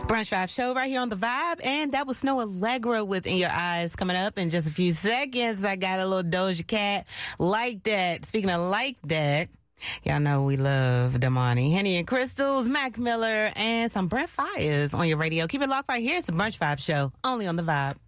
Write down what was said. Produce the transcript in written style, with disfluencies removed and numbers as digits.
Brunch Vibe Show right here on The Vibe. And that was Snow Allegra with In Your Eyes coming up in just a few seconds. I got a little Doja Cat Like That. Speaking of like that, y'all know we love Damani, Henny and Crystals, Mac Miller, and some Brent Fires on your radio. Keep it locked right here. It's the Brunch Vibe Show only on The Vibe.